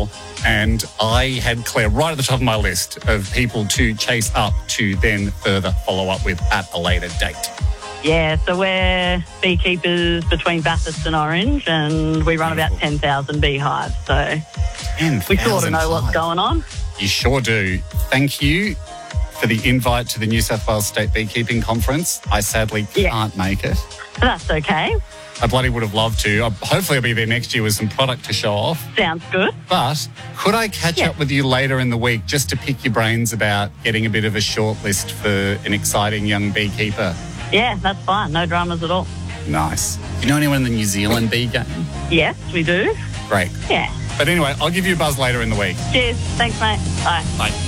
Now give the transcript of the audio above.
well. And I had Claire right at the top of my list of people to chase up to then further follow up with at a later date. Yeah, so we're beekeepers between Bathurst and Orange, and we run about 10,000 beehives. So 10,000 we sort of know what's going on. You sure do. Thank you for the invite to the New South Wales State Beekeeping Conference. I sadly can't make it. That's okay. I bloody would have loved to. Hopefully I'll be there next year with some product to show off. Sounds good. But could I catch up with you later in the week just to pick your brains about getting a bit of a short list for an exciting young beekeeper? Yeah, that's fine. No dramas at all. Nice. Do you know anyone in the New Zealand bee game? Yes, we do. Great. Yeah. But anyway, I'll give you a buzz later in the week. Cheers. Thanks, mate. Bye. Bye.